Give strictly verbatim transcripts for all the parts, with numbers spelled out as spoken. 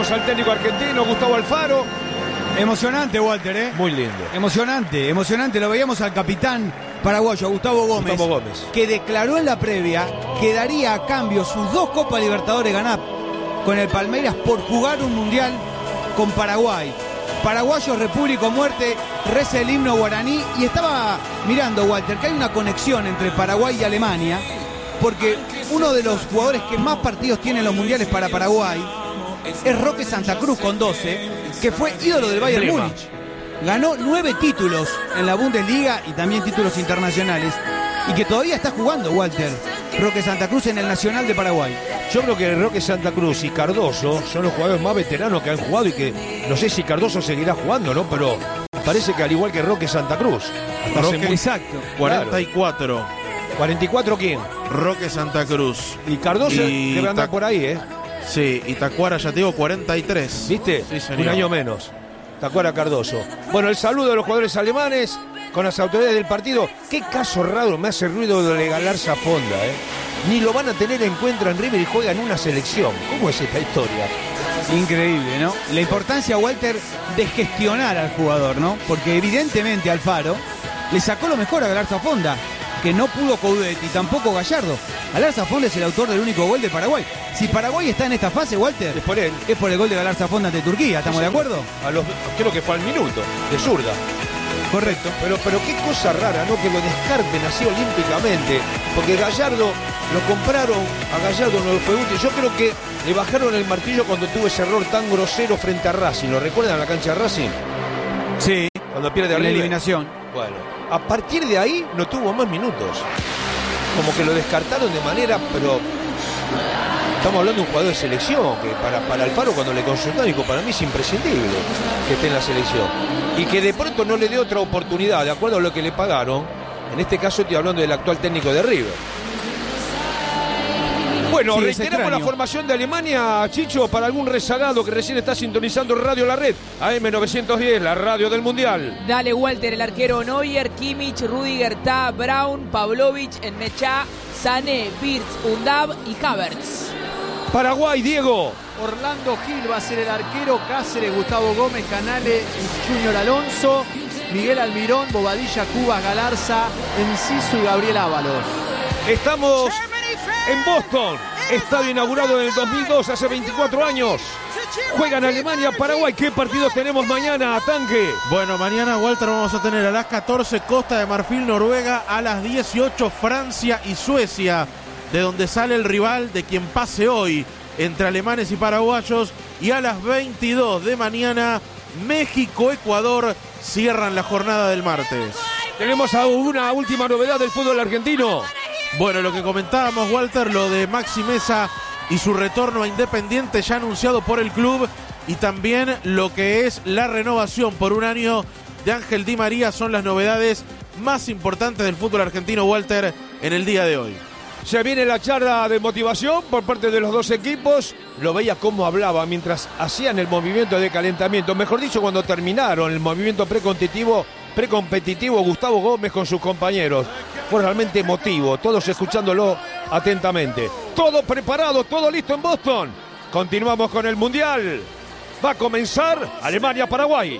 Escuchamos al técnico argentino, Gustavo Alfaro. Emocionante, Walter, ¿eh? Muy lindo. Emocionante, emocionante. Lo veíamos al capitán paraguayo, Gustavo Gómez, Gustavo Gómez, que declaró en la previa que daría a cambio sus dos Copas Libertadores ganadas con el Palmeiras por jugar un mundial con Paraguay. Paraguayos, República o Muerte, reza el himno guaraní. Y estaba mirando, Walter, que hay una conexión entre Paraguay y Alemania, porque uno de los jugadores que más partidos tiene en los mundiales para Paraguay es Roque Santa Cruz con doce, que fue ídolo del Bayern Múnich. Ganó nueve títulos en la Bundesliga y también títulos internacionales, y que todavía está jugando, Walter, Roque Santa Cruz en el Nacional de Paraguay. Yo creo que Roque Santa Cruz y Cardoso son los jugadores más veteranos que han jugado, y que no sé si Cardoso seguirá jugando, ¿no? Pero parece que al igual que Roque Santa Cruz. Hasta Roque, muy... exacto. cuarenta y cuatro. ¿cuarenta y cuatro quién? Roque Santa Cruz. Y Cardoso y debe andar Ta... por ahí, ¿eh? Sí, y Tacuara, ya te digo, cuarenta y tres. ¿Viste? Sí, señor. Un año menos. Tacuara Cardoso. Bueno, el saludo de los jugadores alemanes con las autoridades del partido. Qué caso raro, me hace ruido de regalar Zafonda, ¿eh? Ni lo van a tener en cuenta en River y juega en una selección. ¿Cómo es esta historia? Increíble, ¿no? La importancia, Walter, de gestionar al jugador, ¿no? Porque evidentemente Alfaro le sacó lo mejor a Galarza Fonda, que no pudo Coudet y tampoco Gallardo. Galarza Fonda es el autor del único gol de Paraguay. Si Paraguay está en esta fase, Walter, Es por él. es por el gol de Galarza Fonda ante Turquía, ¿estamos Sí, de acuerdo? A los, creo que fue al minuto, de zurda. Correcto. Pero, pero qué cosa rara, ¿no? Que lo descarten así olímpicamente. Porque Gallardo, lo compraron, a Gallardo no fue útil. Yo creo que le bajaron el martillo cuando tuvo ese error tan grosero frente a Racing. ¿Lo recuerdan en la cancha de Racing? Sí, Cuando pierde a en la River. eliminación. Bueno, a partir de ahí no tuvo más minutos. Como que lo descartaron de manera, pero... Estamos hablando de un jugador de selección, que para, para Alfaro cuando le consultaron dijo, para mí es imprescindible que esté en la selección. Y que de pronto no le dé otra oportunidad, de acuerdo a lo que le pagaron. En este caso estoy hablando del actual técnico de River. Bueno, Sí, es reiteramos extraño. la formación de Alemania, Chicho, para algún rezagado que recién está sintonizando Radio La Red, A M novecientos diez, la radio del Mundial. Dale, Walter, el arquero Neuer, Kimmich, Rudiger, Ta, Brown, Pavlovic, Ennecha, Sané, Wirtz, Undav y Havertz. Paraguay, Diego. Orlando Gil va a ser el arquero, Cáceres, Gustavo Gómez, Canales, Junior Alonso, Miguel Almirón, Bobadilla, Cubas, Galarza, Enciso y Gabriel Ábalos. Estamos en Boston, estadio inaugurado en el dos mil dos, hace veinticuatro años. Juegan Alemania, Paraguay. ¿Qué partidos tenemos mañana, Tanque? Bueno, mañana, Walter, vamos a tener a las catorce Costa de Marfil, Noruega, a las dieciocho Francia y Suecia, de donde sale el rival de quien pase hoy entre alemanes y paraguayos, y a las veintidós de mañana México, Ecuador cierran la jornada del martes. Tenemos una última novedad del fútbol argentino. Bueno, lo que comentábamos, Walter, lo de Maxi Mesa y su retorno a Independiente ya anunciado por el club, y también lo que es la renovación por un año de Ángel Di María son las novedades más importantes del fútbol argentino, Walter, en el día de hoy. Se viene la charla de motivación por parte de los dos equipos. Lo veía cómo hablaba mientras hacían el movimiento de calentamiento. Mejor dicho, cuando terminaron el movimiento precompetitivo, precompetitivo Gustavo Gómez con sus compañeros. Fue realmente emotivo, todos escuchándolo atentamente. Todo preparado, todo listo en Boston. Continuamos con el Mundial. Va a comenzar Alemania-Paraguay.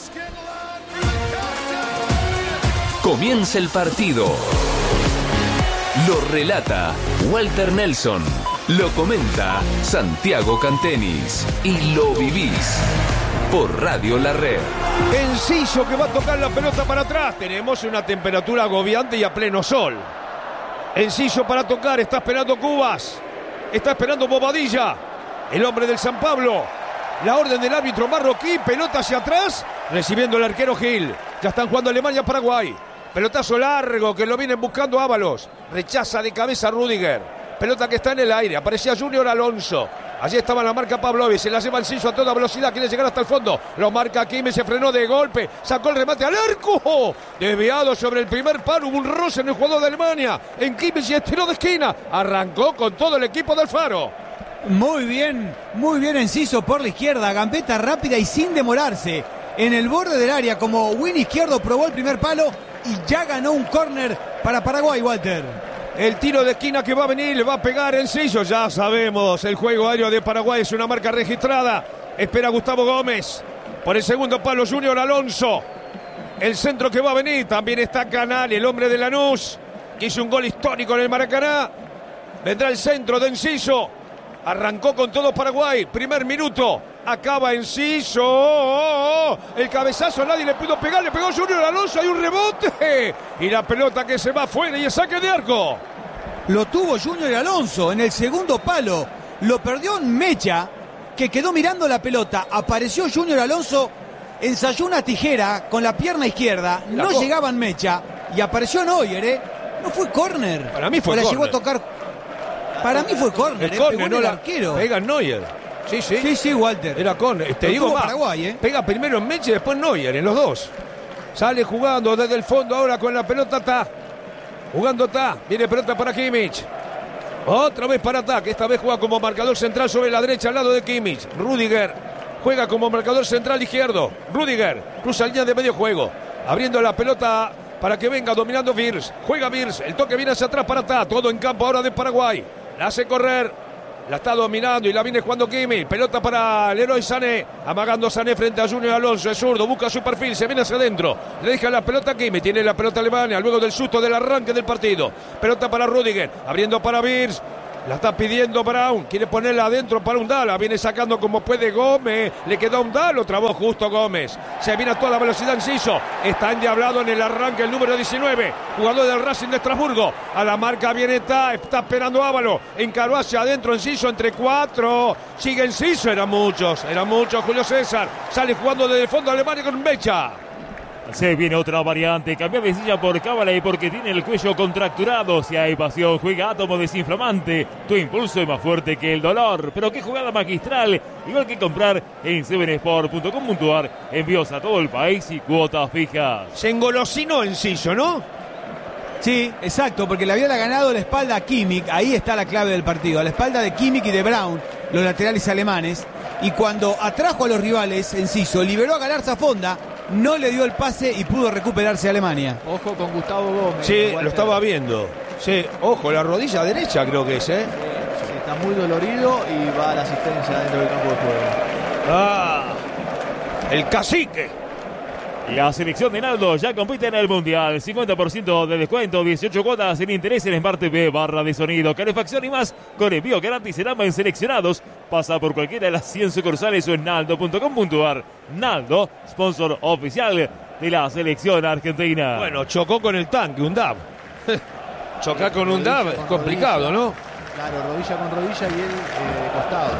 Comienza el partido. Lo relata Walter Nelson. Lo comenta Santiago Cantenis. Y lo vivís por Radio La Red. Enciso que va a tocar la pelota para atrás. Tenemos una temperatura agobiante y a pleno sol. Enciso para tocar. Está esperando Cubas. Está esperando Bobadilla, el hombre del San Pablo. La orden del árbitro marroquí. Pelota hacia atrás. Recibiendo el arquero Gil. Ya están jugando Alemania-Paraguay. Pelotazo largo que lo vienen buscando Ábalos. Rechaza de cabeza Rudiger. Pelota que está en el aire. Aparecía Junior Alonso. Allí estaba la marca Pavlovic. Se la lleva el Enciso a toda velocidad. Quiere llegar hasta el fondo. Lo marca Kimmich. Se frenó de golpe. Sacó el remate al arco. Desviado sobre el primer palo. Hubo un roce en el jugador de Alemania. En Kimmich y estiró de esquina. Arrancó con todo el equipo del Alfaro. Muy bien, muy bien Enciso por la izquierda. Gambeta rápida y sin demorarse. En el borde del área, como win izquierdo, probó el primer palo y ya ganó un córner para Paraguay, Walter. El tiro de esquina que va a venir, le va a pegar Enciso. Ya sabemos, el juego aéreo de Paraguay es una marca registrada. Espera Gustavo Gómez. Por el segundo palo, Junior Alonso. El centro que va a venir. También está Canal, el hombre de Lanús, que hizo un gol histórico en el Maracaná. Vendrá el centro de Enciso. Arrancó con todo Paraguay. Primer minuto. Acaba Enciso. Oh, oh, oh. El cabezazo, nadie le pudo pegar. Le pegó Junior Alonso. Hay un rebote. Y la pelota que se va afuera y el saque de arco. Lo tuvo Junior Alonso en el segundo palo. Lo perdió en Mecha, que quedó mirando la pelota. Apareció Junior Alonso. Ensayó una tijera con la pierna izquierda. La no co- llegaba en Mecha. Y apareció Neuer, ¿eh? No fue córner. Para mí fue O la córner. llegó a tocar. Para mí fue córner. El ¿eh? córner, Pegó en no el la arquero. pega Neuer. Sí, sí. Sí, sí, Walter. Era córner. Te Lo digo tuvo más. Paraguay, ¿eh? Pega primero en Meche y después Neuer, en los dos. Sale jugando desde el fondo ahora con la pelota. Está jugando, está. Viene pelota para Kimmich. Otra vez para ataque. Esta vez juega como marcador central sobre la derecha al lado de Kimmich. Rudiger juega como marcador central izquierdo. Rudiger cruza línea de medio juego. Abriendo la pelota para que venga dominando Virs. Juega Virs. El toque viene hacia atrás para atrás. Todo en campo ahora de Paraguay. La hace correr. La está dominando y la viene jugando Kimmich. Pelota para Leroy Sané. Amagando Sané frente a Junior Alonso. Es zurdo. Busca su perfil. Se viene hacia adentro. Le deja la pelota a Kimmich. Tiene la pelota Alemania. Luego del susto del arranque del partido. Pelota para Rudiger. Abriendo para Virs. La está pidiendo Brown. Quiere ponerla adentro para Undal. La viene sacando como puede Gómez. Le quedó Undal. Lo trabó justo Gómez. Se viene a toda velocidad Enciso. Está endiablado en el arranque el número diecinueve. Jugador del Racing de Estrasburgo. A la marca viene está. Está esperando Ávalo. Encaró hacia adentro Enciso entre cuatro. Sigue Enciso. Eran muchos. Eran muchos. Julio César. Sale jugando desde el fondo Alemania con Mecha. Se viene otra variante, cambia de silla por cábala y porque tiene el cuello contracturado. Si hay pasión, juega Átomo Desinflamante. Tu impulso es más fuerte que el dolor. Pero qué jugada magistral, igual que comprar en seven sport punto com punto a r. Envíos a todo el país y cuotas fijas. Se engolosinó Enciso, ¿no? Sí, exacto, porque le había ganado la espalda a Kimmich. Ahí está la clave del partido. A la espalda de Kimmich y de Brown, los laterales alemanes. Y cuando atrajo a los rivales, Enciso liberó a Galarza Fonda. No le dio el pase y pudo recuperarse a Alemania. Ojo con Gustavo Gómez. Sí, Walter. lo estaba viendo. Sí, ojo, la rodilla derecha creo que es, ¿eh? Sí, está muy dolorido y va a la asistencia dentro del campo de juego. Ah, el cacique. La selección de Naldo ya compite en el Mundial. cincuenta por ciento de descuento, dieciocho cuotas sin interés en Smart T V, barra de sonido, calefacción y más. Con envío gratis en ambas seleccionados. Pasa por cualquiera de las cien sucursales o en naldo punto com punto a r. Naldo, sponsor oficial de la selección argentina. Bueno, chocó con el tanque, un D A B. Chocar con un D A B es Con complicado, rodilla. ¿no? Claro, rodilla con rodilla y él eh, costado.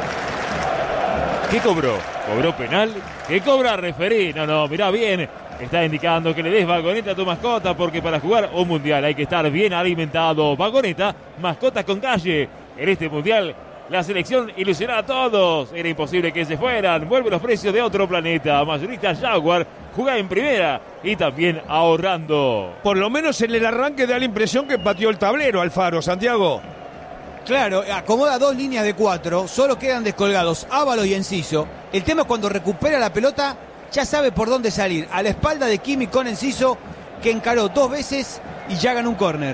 ¿Qué cobró? ¿Cobró penal? ¿Qué cobra referí? No, no, mirá bien. Está indicando que le des vagoneta a tu mascota porque para jugar un mundial hay que estar bien alimentado. Vagoneta, mascotas con calle. En este mundial, la selección ilusiona a todos. Era imposible que se fueran. Vuelve los precios de otro planeta. Mayorista Jaguar juega en primera y también ahorrando. Por lo menos en el arranque da la impresión que pateó el tablero Alfaro, Santiago. Claro, acomoda dos líneas de cuatro, solo quedan descolgados Ávalo y Enciso. El tema es cuando recupera la pelota, ya sabe por dónde salir. A la espalda de Kimmich con Enciso, que encaró dos veces y ya ganó un córner.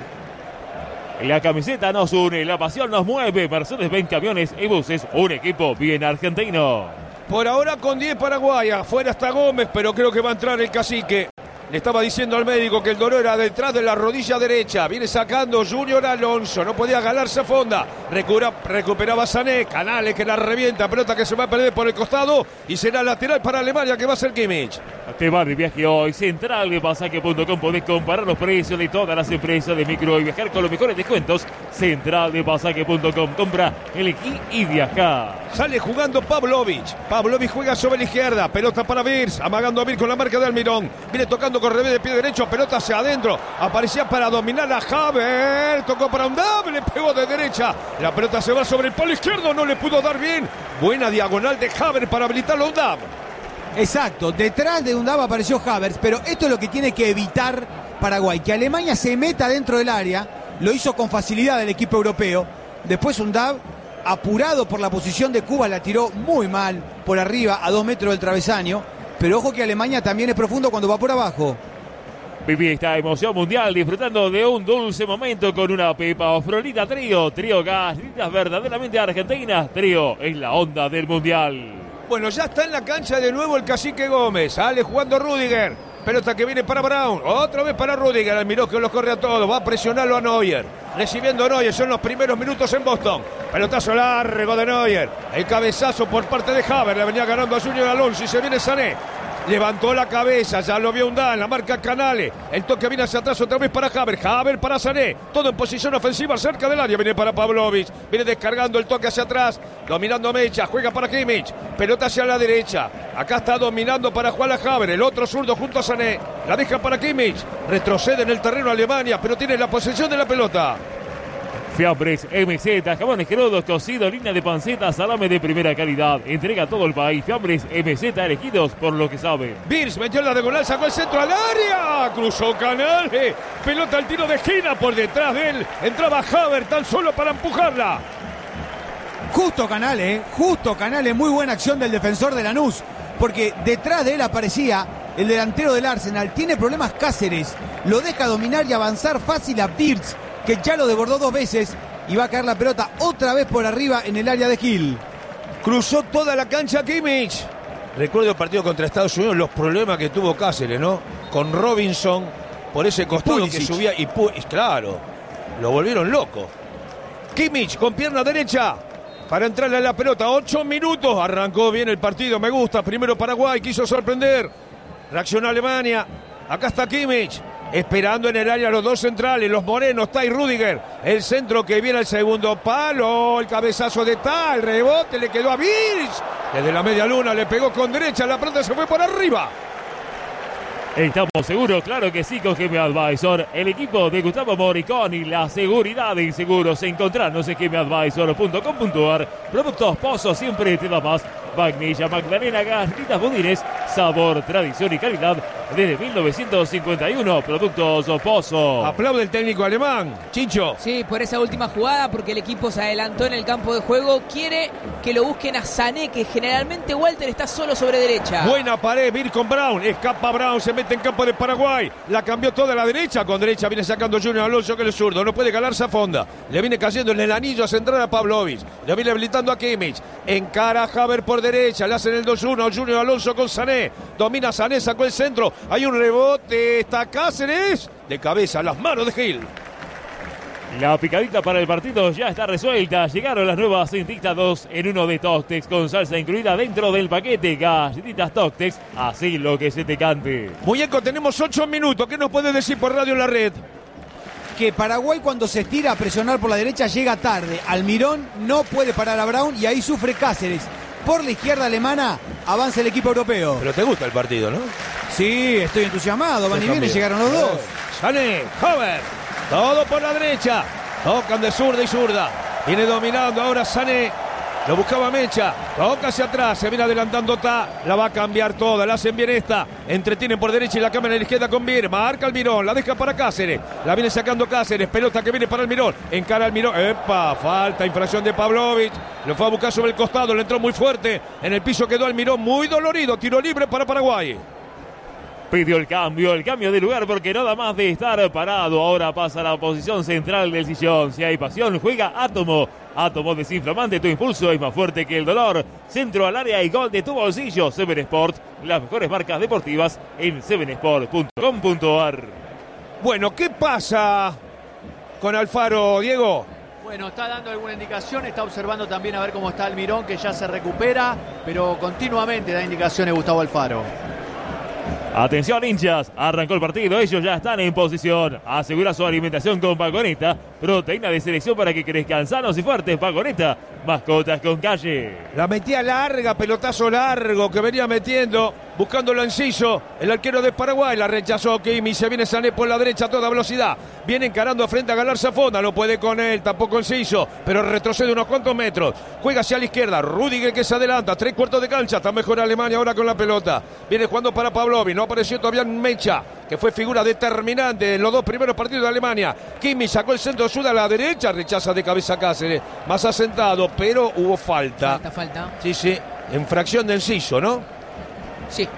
La camiseta nos une, la pasión nos mueve. Mercedes-Benz Camiones y Buses, un equipo bien argentino. Por ahora con diez Paraguay, afuera está Gómez, pero creo que va a entrar el cacique. Le estaba diciendo al médico que el dolor era detrás de la rodilla derecha. Viene sacando Junior Alonso. No podía galarse a Fonda. Recura, recuperaba Sané. Canales que la revienta. Pelota que se va a perder por el costado. Y será lateral para Alemania que va a ser Kimmich. Te va de viaje hoy. Central de pasaje punto com. Podés comparar los precios de todas las empresas de micro y viajar con los mejores descuentos. Central de pasaje punto com. Compra, elegí y viaja. Sale jugando Pavlovich. Pavlovich juega sobre la izquierda. Pelota para Virs. Amagando a Virs con la marca de Almirón. Viene tocando con revés de pie derecho. Pelota hacia adentro. Aparecía para dominar a Haver. Tocó para Undab. Le pegó de derecha. La pelota se va sobre el palo izquierdo. No le pudo dar bien. Buena diagonal de Haver para habilitarlo a Undab. Exacto, detrás de Undab apareció Havertz, pero esto es lo que tiene que evitar Paraguay, que Alemania se meta dentro del área. Lo hizo con facilidad el equipo europeo. Después Undab, apurado por la posición de Cuba, la tiró muy mal por arriba a dos metros del travesaño. Pero ojo que Alemania también es profundo cuando va por abajo. Viví esta emoción mundial disfrutando de un dulce momento con una Pepa Ofrolita Trío. Trío Gas, líneas verdaderamente argentinas. Trío es la onda del mundial. Bueno, ya está en la cancha de nuevo el Cacique Gómez. Sale jugando Rüdiger. Pelota que viene para Brown. Otra vez para Rüdiger. Almirón que los corre a todos. Va a presionarlo a Neuer. Recibiendo a Neuer. Son los primeros minutos en Boston. Pelotazo largo de Neuer. El cabezazo por parte de Havertz. Le venía ganando a Junior Alonso y se viene Sané. Levantó la cabeza, ya lo vio Undán, la marca Canale. El toque viene hacia atrás otra vez para Havertz. Havertz para Sané. Todo en posición ofensiva cerca del área. Viene para Pavlovic. Viene descargando el toque hacia atrás. Dominando Mecha. Juega para Kimmich. Pelota hacia la derecha. Acá está dominando para Juan Havertz. El otro zurdo junto a Sané. La deja para Kimmich. Retrocede en el terreno Alemania, pero tiene la posesión de la pelota. Fiambres M Z, jamones crudos, cocido, línea de panceta, salame de primera calidad. Entrega a todo el país. Fiambres M Z, elegidos por lo que saben. Birz metió la diagonal, sacó el centro al área. Cruzó Canale. Pelota al tiro de esquina por detrás de él. Entraba Havertz tan solo para empujarla. Justo Canale, ¿eh? Justo Canale. Muy buena acción del defensor de Lanús. Porque detrás de él aparecía el delantero del Arsenal. Tiene problemas Cáceres. Lo deja dominar y avanzar fácil a Birz, que ya lo desbordó dos veces y va a caer la pelota otra vez por arriba en el área de Gil. Cruzó toda la cancha Kimmich. Recuerdo el partido contra Estados Unidos, los problemas que tuvo Cáceres, ¿no? Con Robinson, por ese costado Pulisic. Que subía y, y claro, lo volvieron loco. Kimmich con pierna derecha para entrarle a la pelota. Ocho minutos, arrancó bien el partido, me gusta. Primero Paraguay, quiso sorprender. Reaccionó Alemania. Acá está Kimmich. Esperando en el área los dos centrales, los morenos, Tai Rüdiger. El centro que viene al segundo palo. El cabezazo de Tai, el rebote le quedó a Birz. Desde la media luna le pegó con derecha, la pelota se fue por arriba. Estamos seguros, claro que sí, con G M Advisor, el equipo de Gustavo Moriconi, la seguridad en seguros. Encontrarnos en g m advisor punto com punto a r. Productos Pozo, siempre te da más. Vainilla, Magdalena, galletitas, budines, sabor, tradición y calidad desde mil novecientos cincuenta y uno. Productos Pozo. Aplaude el técnico alemán, Chicho. Sí, por esa última jugada, porque el equipo se adelantó en el campo de juego. Quiere que lo busquen a Sané, que generalmente Walter está solo sobre derecha. Buena pared, Birz con Brown. Escapa Brown, se mete en campo de Paraguay. La cambió toda a la derecha. Con derecha viene sacando Junior Alonso, que es el zurdo. No puede calarse a fonda. Le viene cayendo en el anillo a centrar a Pavlovic. Le viene habilitando a Kimmich. Encara a Havertz por derecha. Le hacen el dos uno. Junior Alonso con Sané. Domina Sané, sacó el centro. Hay un rebote. Está Cáceres. De cabeza, las manos de Gil. La picadita para el partido ya está resuelta. Llegaron las nuevas cintitas dos en uno de Tostex, con salsa incluida dentro del paquete. Galletitas Tostex, así lo que se te cante. Muñeco, tenemos ocho minutos. ¿Qué nos puede decir por Radio La Red? Que Paraguay, cuando se estira a presionar por la derecha, llega tarde. Almirón no puede parar a Brown y ahí sufre Cáceres. Por la izquierda alemana avanza el equipo europeo. Pero te gusta el partido, ¿no? Sí, estoy entusiasmado. Van y viene, llegaron los dos. Sané, Havertz. Todo por la derecha. Tocan de zurda y zurda. Viene dominando ahora Sané. Lo buscaba Mecha. Toca hacia atrás. Se viene adelantando Ta. La va a cambiar toda. La hacen bien esta. Entretienen por derecha y la cámara en la izquierda con Birz. Marca Almirón. La deja para Cáceres. La viene sacando Cáceres. Pelota que viene para Almirón. Encara Almirón. ¡Epa! Falta. Infracción de Pavlovic. Lo fue a buscar sobre el costado. Le entró muy fuerte. En el piso quedó Almirón. Muy dolorido. Tiro libre para Paraguay. Pidió el cambio, el cambio de lugar, porque nada más de estar parado. Ahora pasa a la posición central del sillón. Si hay pasión, juega Átomo. Átomo desinflamante, tu impulso es más fuerte que el dolor. Centro al área y gol de tu bolsillo. Seven Sport, las mejores marcas deportivas en seven sport punto com punto a r. Bueno, ¿qué pasa con Alfaro, Diego? Bueno, está dando alguna indicación, está observando también a ver cómo está Almirón, que ya se recupera, pero continuamente da indicaciones Gustavo Alfaro. Atención, hinchas, arrancó el partido, ellos ya están en posición. Asegura su alimentación con Pagoneta, proteína de selección para que crezcan sanos y fuertes. Pagoneta, mascotas con calle. La metía larga, pelotazo largo que venía metiendo, buscándolo en Enciso, el arquero de Paraguay. La rechazó Kimmich, se viene Sané por la derecha a toda velocidad. Viene encarando frente a Galarza Fonda, no puede con él, tampoco Enciso, pero retrocede unos cuantos metros. Juega hacia la izquierda, Rüdiger que se adelanta, tres cuartos de cancha, está mejor Alemania ahora con la pelota. Viene jugando para Pavlovic, no apareció todavía Mecha, que fue figura determinante en los dos primeros partidos de Alemania. Kimmich sacó el centro sur a la derecha, rechaza de cabeza Cáceres, más asentado, pero hubo falta. Falta, falta. Sí, sí, infracción de Enciso, ¿no? Sí.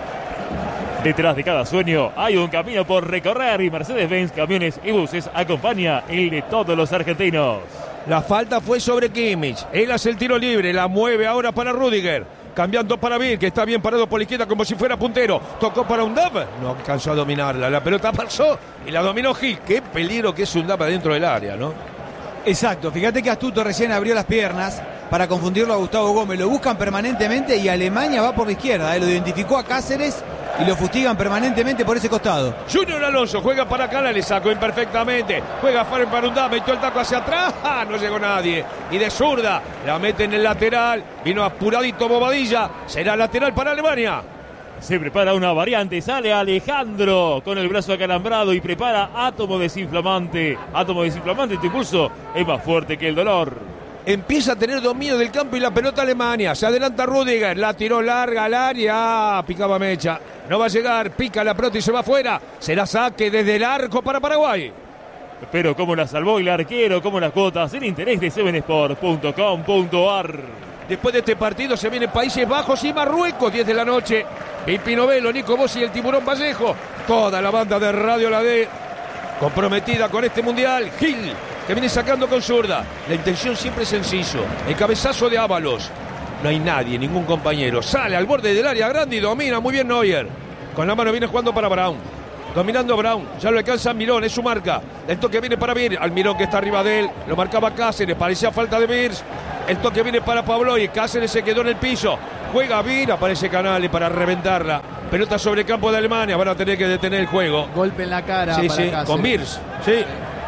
Detrás de cada sueño hay un camino por recorrer y Mercedes-Benz Camiones y Buses acompaña el de todos los argentinos. La falta fue sobre Kimmich. Él hace el tiro libre, la mueve ahora para Rüdiger. cambiando para Vir, que está bien parado por la izquierda como si fuera puntero. Tocó para Undav, no alcanzó a dominarla. La pelota pasó y la dominó Gil. Qué peligro que es Undav adentro del área, ¿no? Exacto, fíjate que Astuto recién abrió las piernas para confundirlo a Gustavo Gómez. Lo buscan permanentemente y Alemania va por la izquierda. ¿eh? Lo identificó a Cáceres y lo fustigan permanentemente por ese costado. Junior Alonso juega para acá, le sacó imperfectamente. Juega Faren para Undav, metió el taco hacia atrás. ¡Ah! No llegó nadie. Y de zurda la mete en el lateral. Vino apuradito Bobadilla. Será lateral para Alemania. Se prepara una variante, sale Alejandro con el brazo acalambrado y prepara átomo desinflamante. Átomo desinflamante, tu impulso es más fuerte que el dolor. Empieza a tener dominio del campo y la pelota Alemania. Se adelanta Rudiger, la tiró larga al área. Picaba Mecha. No va a llegar, pica la pelota y se va afuera. Será saque desde el arco para Paraguay. Pero cómo la salvó el arquero, cómo las cuotas, el interés de seven sport punto com punto a r. Después de este partido se vienen Países Bajos y Marruecos, diez de la noche. Pipi Novelo, Nico Bossi y el Tiburón Vallejo. Toda la banda de Radio La D comprometida con este mundial. Gil, que viene sacando con zurda. La intención siempre es sencillo. El cabezazo de Ábalos. No hay nadie, ningún compañero. Sale al borde del área grande y domina muy bien Neuer. Con la mano viene jugando para Brown. Dominando Brown, ya lo alcanza Almirón, es su marca. El toque viene para Vir, Almirón que está arriba de él. Lo marcaba Cáceres, parecía falta de Vir. El toque viene para Pablo y Cáceres se quedó en el piso. Juega Vir, aparece Canales para reventarla. Pelota sobre el campo de Alemania, van a tener que detener el juego. Golpe en la cara. Sí, para sí, Cáceres. con Virs. Sí.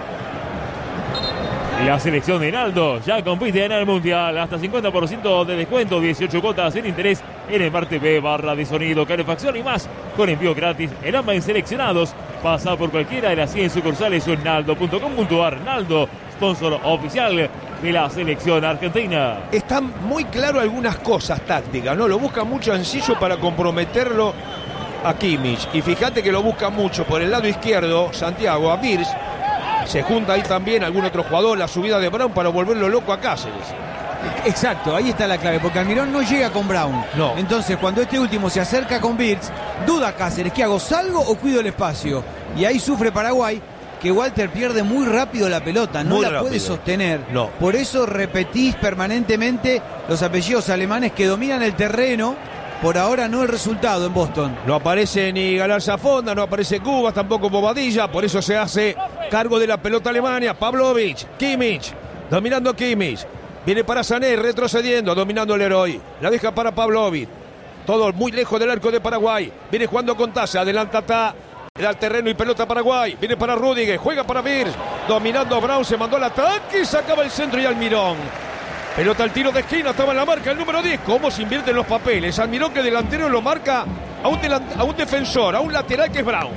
La selección de Naldo ya compite en el Mundial. Hasta cincuenta por ciento de descuento, dieciocho cuotas sin interés en el parte B, barra de sonido, calefacción y más. Con envío gratis en ambas seleccionados. Pasa por cualquiera de las cien sucursales o en naldo punto com punto a r. Naldo, sponsor oficial de la selección argentina. Están muy claro algunas cosas tácticas, ¿no? Lo busca mucho Enciso para comprometerlo a Kimmich. Y fíjate que lo busca mucho por el lado izquierdo, Santiago, a Virs. Se junta ahí también algún otro jugador, la subida de Brown para volverlo loco a Cáceres. Exacto, ahí está la clave, porque Almirón no llega con Brown. No. Entonces, cuando este último se acerca con Birz, duda Cáceres, ¿qué hago? ¿Salgo o cuido el espacio? Y ahí sufre Paraguay, que Walter pierde muy rápido la pelota, no Muy la rápido. puede sostener. No. Por eso repetís permanentemente los apellidos alemanes que dominan el terreno. Por ahora no el resultado en Boston. No aparece ni Galarza Fonda, no aparece Cubas, tampoco Bobadilla, por eso se hace cargo de la pelota Alemania. Pavlovic, Kimmich, dominando Kimmich. Viene para Sané, retrocediendo, dominando el héroe. La deja para Pavlovic. Todo muy lejos del arco de Paraguay. Viene jugando con Taza, adelanta Ta. Le da el terreno y pelota Paraguay. Viene para Rudiger, juega para Vir. Dominando Brown, se mandó al ataque y sacaba el centro y Almirón. Pelota al tiro de esquina, estaba en la marca el número diez. ¿Cómo se invierten los papeles? Almirón que delantero lo marca a un, delant- a un defensor, a un lateral que es Brown.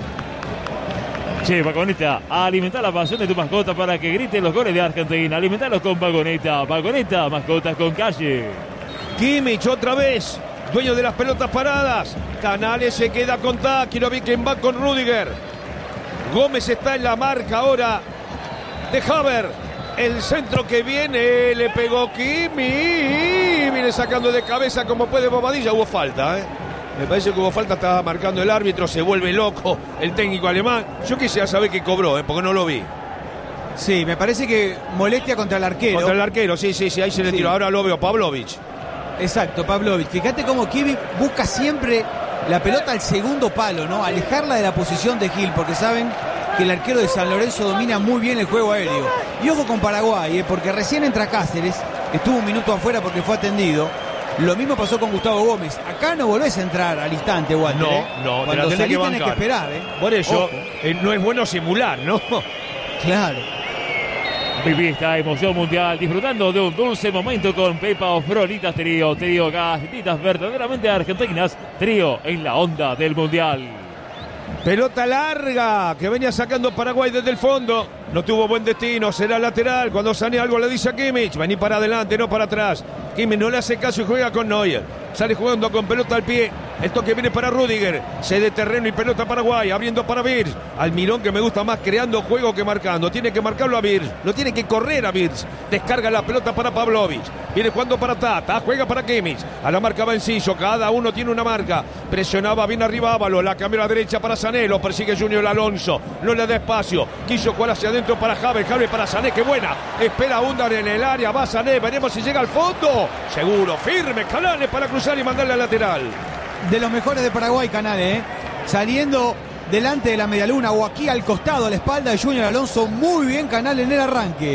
Che, Vagoneta, a alimentar la pasión de tu mascota para que griten los goles de Argentina. Alimentarlos con Vagoneta. Vagoneta, mascotas con calle. Kimmich otra vez, dueño de las pelotas paradas. Canales se queda con Ta, quiero ver quién va con Rudiger. Gómez está en la marca ahora de Haver. El centro que viene, le pegó Kimmich. Viene sacando de cabeza como puede Bobadilla. Hubo falta, ¿eh? Me parece que hubo falta, estaba marcando el árbitro, se vuelve loco el técnico alemán. Yo quisiera saber qué cobró, ¿eh? Porque no lo vi. Sí, me parece que molestia contra el arquero. Contra el arquero, sí, sí, sí, ahí se le Sí. tiró. Ahora lo veo, Pavlovic. Exacto, Pavlovic. Fíjate cómo Kimmich busca siempre la pelota al segundo palo, ¿no? Alejarla de la posición de Gil, porque saben que el arquero de San Lorenzo domina muy bien el juego aéreo. Y ojo con Paraguay, ¿eh? Porque recién entra Cáceres, estuvo un minuto afuera porque fue atendido. Lo mismo pasó con Gustavo Gómez. Acá no volvés a entrar al instante, Walter. No, ¿eh? no, te la Cuando tenés salís que tenés que bancar. esperar, ¿eh? Por eso, Ojo. eh, no es bueno simular, ¿no? Claro. Viví esta emoción mundial disfrutando de un dulce momento con Pepa o Frolitas Trío. Trío, galletitas verdaderamente argentinas. Trío en la onda del mundial. Pelota larga que venía sacando Paraguay desde el fondo. No tuvo buen destino, será lateral. Cuando Sané algo le dice a Kimmich, vení para adelante, no para atrás. Kimmich no le hace caso y juega con Neuer. Sale jugando con pelota al pie. El toque viene para Rudiger. Cede terreno y pelota Paraguay, abriendo para Vir. Almirón, que me gusta más creando juego que marcando. Tiene que marcarlo a Vir. Lo tiene que correr a Vir. Descarga la pelota para Pavlovic. Viene jugando para Tata. Juega para Kimmich. A la marca va Enciso. Cada uno tiene una marca. Presionaba bien arriba Ávalo. La cambió a la derecha para Sané. Lo persigue Junior Alonso. No le da espacio. Quiso jugar hacia adentro centro para Javes, Javes para Sané, qué buena. Espera Undar en el área, va Sané, veremos si llega al fondo. Seguro, firme, Canales para cruzar y mandarle al lateral. De los mejores de Paraguay, Canales, ¿eh? Saliendo delante de la medialuna o aquí al costado, a la espalda de Junior Alonso. Muy bien Canales en el arranque.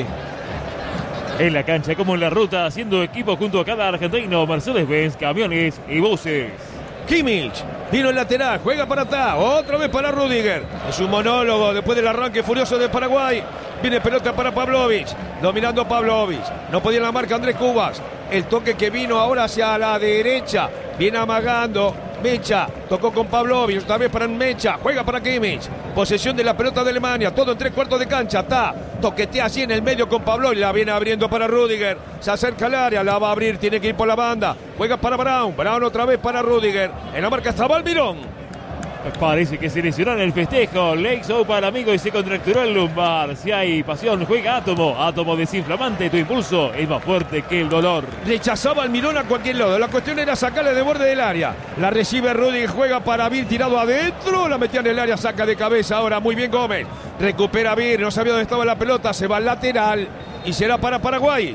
En la cancha como en la ruta, haciendo equipo junto a cada argentino, Mercedes-Benz, camiones y buses. Kimmich, vino el lateral, juega para atrás, otra vez para Rudiger. Es un monólogo después del arranque furioso de Paraguay. Viene pelota para Pavlovic, dominando Pavlovic. No podía la marca Andrés Cubas. El toque que vino ahora hacia la derecha, viene amagando. Mecha, tocó con Pavlovic, otra vez para Mecha, juega para Kimmich. Posesión de la pelota de Alemania, todo en tres cuartos de cancha, está. Toquetea así en el medio con Pavlovic, la viene abriendo para Rudiger. Se acerca al área, la va a abrir, tiene que ir por la banda. Juega para Brown, Brown otra vez para Rudiger. En la marca estaba Almirón. Parece que se lesionó en el festejo. Le hizo para amigo y se contracturó el lumbar. Si hay pasión, juega Átomo. Átomo desinflamante. Tu impulso es más fuerte que el dolor. Rechazaba Almirón a cualquier lado. La cuestión era sacarle de borde del área. La recibe Rudiger, juega para Vir, tirado adentro. La metía en el área, saca de cabeza. Ahora muy bien Gómez. Recupera Vir, no sabía dónde estaba la pelota. Se va al lateral y será para Paraguay.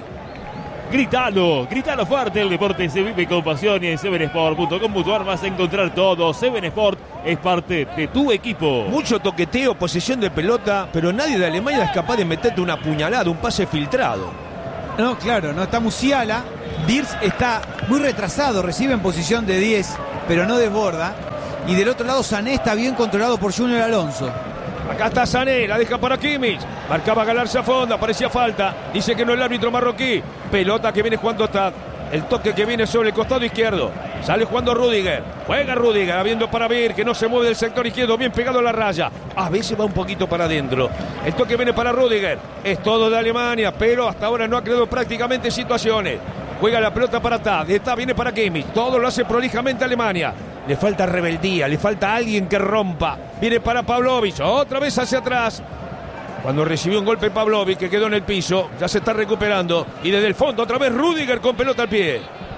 Gritalo, gritalo fuerte, el deporte se vive con pasión y en seven sport punto com punto a r vas a encontrar todo. Seven Sport es parte de tu equipo. Mucho toqueteo, posesión de pelota, pero nadie de Alemania es capaz de meterte una puñalada, un pase filtrado. No, claro, no está Musiala. Dirks está muy retrasado, recibe en posición de diez, pero no desborda. Y del otro lado Sané está bien controlado por Junior Alonso. Acá está Sané, la deja para Kimmich. Marcaba Galarza a fondo, parecía falta. Dice que no el árbitro marroquí. Pelota que viene jugando Tad. El toque que viene sobre el costado izquierdo. Sale jugando Rudiger. Juega Rudiger, habiendo para Vir, que no se mueve del sector izquierdo, bien pegado a la raya. A veces va un poquito para adentro. El toque viene para Rudiger. Es todo de Alemania, pero hasta ahora no ha creado prácticamente situaciones. Juega la pelota para Tad. Esta viene para Kimmich. Todo lo hace prolijamente Alemania. Le falta rebeldía, le falta alguien que rompa. Viene para Pavlovic, otra vez hacia atrás. Cuando recibió un golpe Pavlovic, que quedó en el piso, ya se está recuperando. Y desde el fondo otra vez Rudiger con pelota al pie.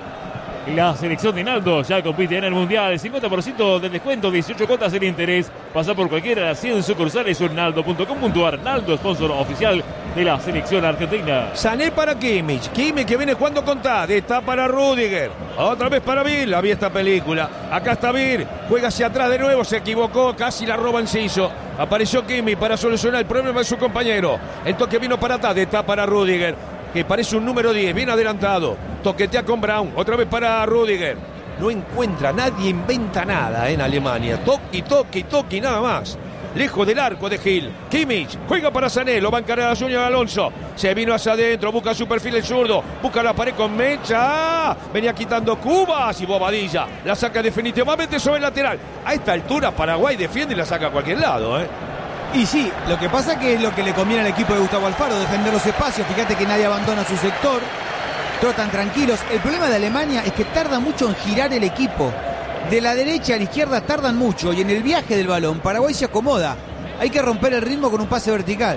La selección de Naldo ya compite en el Mundial. cincuenta por ciento de descuento, dieciocho cuotas en interés. Pasa por cualquiera de las cien sucursales o en naldo punto com punto a r. Naldo, sponsor oficial de la selección argentina. Sané para Kimmich. Kimmich que viene jugando con Tad. Está para Rudiger. Otra vez para Vir. La vi esta película. Acá está Vir. Juega hacia atrás de nuevo. Se equivocó. Casi la roba Enciso. Apareció Kimmich para solucionar el problema de su compañero. El toque vino para Tad. Está para Rudiger, que parece un número diez, bien adelantado. Toquetea con Brown, otra vez para Rudiger. No encuentra, nadie inventa nada en Alemania. Toque, toque, toque, nada más. Lejos del arco de Gil. Kimmich juega para Sané, lo va a encarar a Junior Alonso. Se vino hacia adentro, busca su perfil el zurdo. Busca la pared con Mecha. Venía quitando Cubas y Bobadilla. La saca definitivamente sobre el lateral. A esta altura Paraguay defiende y la saca a cualquier lado, ¿eh? Y sí, lo que pasa que es lo que le conviene al equipo de Gustavo Alfaro, defender los espacios. Fíjate que nadie abandona su sector, trotan tranquilos. El problema de Alemania es que tarda mucho en girar el equipo. De la derecha a la izquierda tardan mucho y en el viaje del balón Paraguay se acomoda. Hay que romper el ritmo con un pase vertical.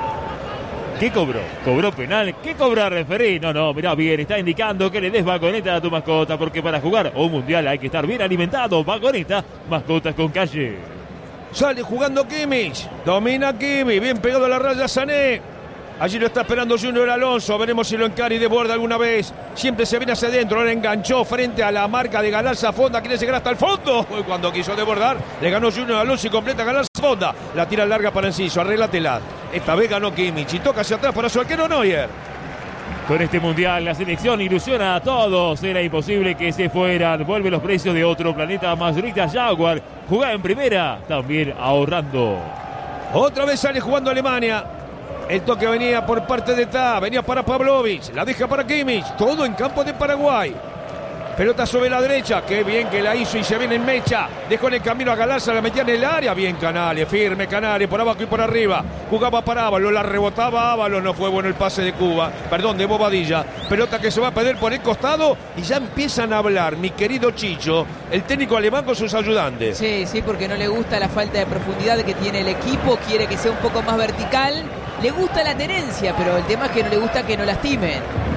¿Qué cobró? ¿Cobró penal? ¿Qué cobra referí? No, no, mirá bien, está indicando que le des vagoneta a tu mascota, porque para jugar un mundial hay que estar bien alimentado. Vagoneta, mascotas con calle. Sale jugando Kimmich. Domina Kimmich. Bien pegado a la raya Sané. Allí lo está esperando Junior Alonso. Veremos si lo encara y desborda alguna vez. Siempre se viene hacia adentro. Ahora enganchó frente a la marca de Galarza Fonda. Quiere llegar hasta el fondo. Cuando quiso desbordar, le ganó Junior Alonso y completa Galarza Fonda. La tira larga para Enciso. Arréglatela. Esta vez ganó Kimmich y toca hacia atrás para su arquero Neuer. Con este mundial la selección ilusiona a todos. Era imposible que se fueran. Vuelve los precios de otro planeta. Mayorita Jaguar. Jugaba en primera, también ahorrando. Otra vez sale jugando Alemania. El toque venía por parte de Ta. Venía para Pavlovic. La deja para Kimmich. Todo en campo de Paraguay. Pelota sobre la derecha. Qué bien que la hizo y se viene en Mecha. Dejó en el camino a Galarza. La metía en el área. Bien Canales. Firme Canales. Por abajo y por arriba. Jugaba para Ábalos. La rebotaba Ábalos. No fue bueno el pase de Cuba. Perdón, de Bobadilla. Pelota que se va a perder por el costado. Y ya empiezan a hablar, mi querido Chicho, el técnico alemán con sus ayudantes. Sí, sí, porque no le gusta la falta de profundidad que tiene el equipo. Quiere que sea un poco más vertical. Le gusta la tenencia, pero el tema es que no le gusta que no lastimen.